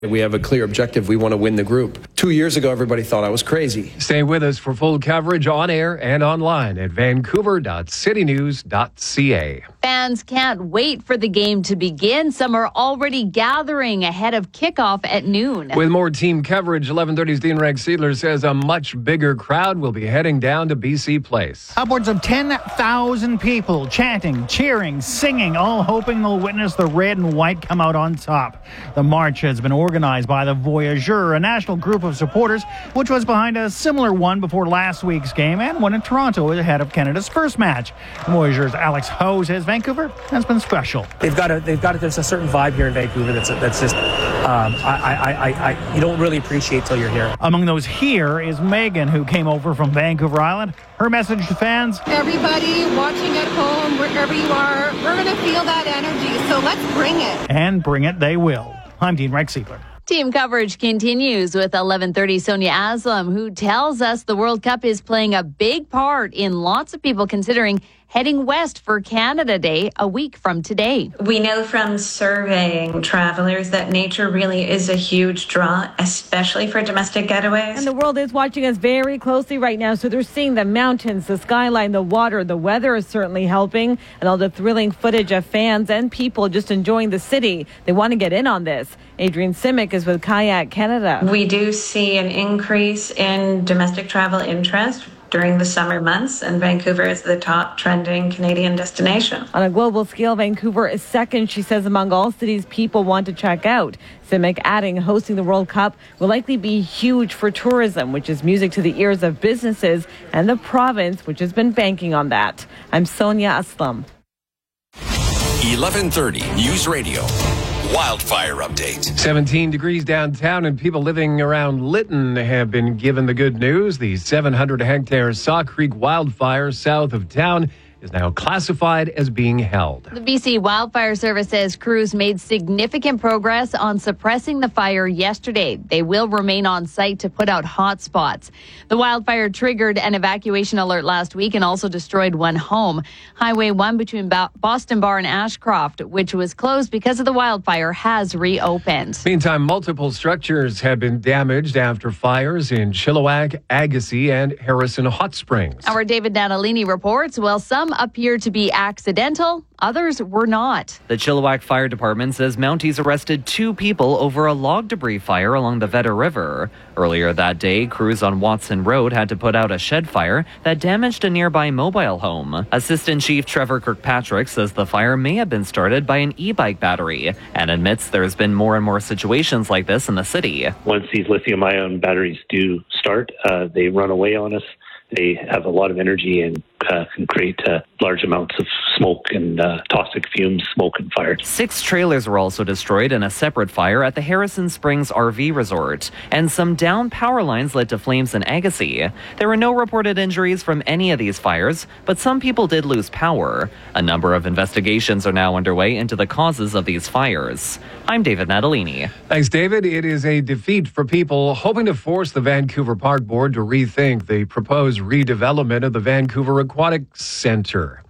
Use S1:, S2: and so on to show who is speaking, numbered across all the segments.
S1: We have a clear objective. We want to win the group. 2 years ago, everybody thought I was crazy.
S2: Stay with us for full coverage on air and online at vancouver.citynews.ca.
S3: Fans can't wait for the game to begin. Some are already gathering ahead of kickoff at noon.
S2: With more team coverage, 11:30's Dean Rex Seidler says a much bigger crowd will be heading down to BC Place.
S4: Upwards of 10,000 people chanting, cheering, singing, all hoping they'll witness the red and white come out on top. The march has been organized by the Voyageurs, a national group of supporters, which was behind a similar one before last week's game and one in Toronto ahead of Canada's first match. Voyageurs' Alex Ho says Vancouver has been special.
S5: They've got it. There's a certain vibe here in Vancouver that's just you don't really appreciate till you're here.
S4: Among those here is Megan, who came over from Vancouver Island. Her message to fans:
S6: everybody watching at home, wherever you are, we're going to feel that energy, so let's bring it.
S4: And bring it they will. I'm Dean Rex Seidler.
S3: Team coverage continues with 11:30 Sonia Aslam, who tells us the World Cup is playing a big part in lots of people considering heading west for Canada Day a week from today.
S7: We know from surveying travelers that nature really is a huge draw, especially for domestic getaways.
S8: And the world is watching us very closely right now, so they're seeing the mountains, the skyline, the water. The weather is certainly helping, and all the thrilling footage of fans and people just enjoying the city. They want to get in on this. Adrienne Simic is with Kayak Canada.
S7: We do see an increase in domestic travel interest during the summer months, and Vancouver is the top trending Canadian destination.
S8: On a global scale, Vancouver is second, she says, among all cities people want to check out. Simic adding hosting the World Cup will likely be huge for tourism, which is music to the ears of businesses and the province, which has been banking on that. I'm Sonia Aslam.
S9: 11:30 News Radio. Wildfire update.
S2: 17 degrees downtown, and people living around Lytton have been given the good news. The 700-hectare Saw Creek wildfire south of town is now classified as being held.
S3: The BC Wildfire Service says crews made significant progress on suppressing the fire yesterday. They will remain on site to put out hot spots. The wildfire triggered an evacuation alert last week and also destroyed one home. Highway 1 between Boston Bar and Ashcroft, which was closed because of the wildfire, has reopened.
S2: Meantime, multiple structures have been damaged after fires in Chilliwack, Agassiz, and Harrison Hot Springs.
S3: Our David Natalini reports, while some appear to be accidental, others were not.
S10: The Chilliwack Fire Department says Mounties arrested 2 people over a log debris fire along the Vedder River. Earlier that day, crews on Watson Road had to put out a shed fire that damaged a nearby mobile home. Assistant Chief Trevor Kirkpatrick says the fire may have been started by an e-bike battery and admits there's been more and more situations like this in the city.
S11: Once these lithium-ion batteries do start, they run away on us. They have a lot of energy and can create large amounts of smoke and toxic fumes, smoke and fire.
S10: 6 trailers were also destroyed in a separate fire at the Harrison Springs RV Resort, and some downed power lines led to flames in Agassiz. There were no reported injuries from any of these fires, but some people did lose power. A number of investigations are now underway into the causes of these fires. I'm David Natalini.
S2: Thanks, David. It is a defeat for people hoping to force the Vancouver Park Board to rethink the proposed redevelopment of the Vancouver Aquatic Centre.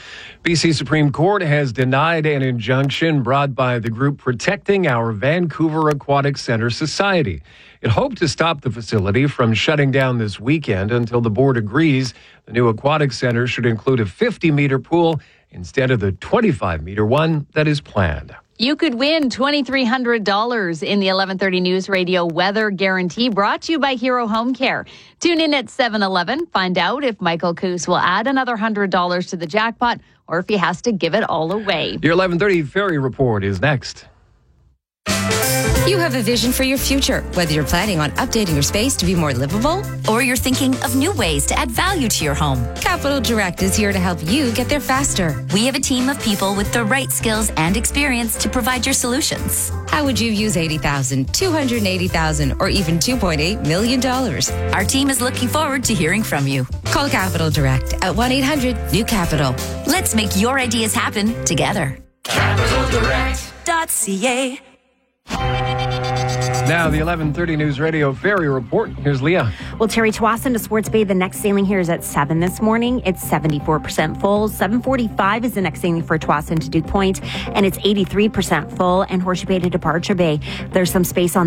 S2: BC Supreme Court has denied an injunction brought by the group Protecting Our Vancouver Aquatic Centre Society. It hoped to stop the facility from shutting down this weekend until the board agrees the new aquatic centre should include a 50-metre pool instead of the 25-metre one that is planned.
S3: You could win $2,300 in the 11:30 News Radio Weather Guarantee, brought to you by Hero Home Care. Tune in at 7:11. Find out if Michael Coos will add another $100 to the jackpot or if he has to give it all away.
S2: Your 11:30 Ferry Report is next.
S12: You have a vision for your future, whether you're planning on updating your space to be more livable or you're thinking of new ways to add value to your home. Capital Direct is here to help you get there faster.
S13: We have a team of people with the right skills and experience to provide your solutions.
S12: How would you use $80,000, $280,000, or even $2.8 million?
S13: Our team is looking forward to hearing from you.
S12: Call Capital Direct at 1-800-NEW-CAPITAL.
S13: Let's make your ideas happen together.
S9: CapitalDirect.ca
S2: Now, the 11:30 News Radio Ferry Report. Here's Leah.
S14: Well, Terry, Tsawwassen to Swartz Bay, the next sailing here is at 7 this morning. It's 74% full. 7:45 is the next sailing for Tsawwassen to Duke Point, and it's 83% full. And Horseshoe Bay to Departure Bay, there's some space on